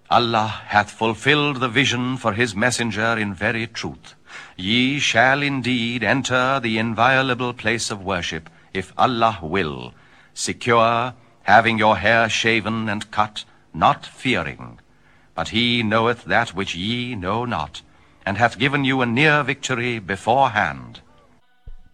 Allah hath fulfilled the vision for his messenger in very truth. Ye shall indeed enter the inviolable place of worship, if Allah will, secure, having your hair shaven and cut, not fearing. But he knoweth that which ye know not, and hath given you a near victory beforehand.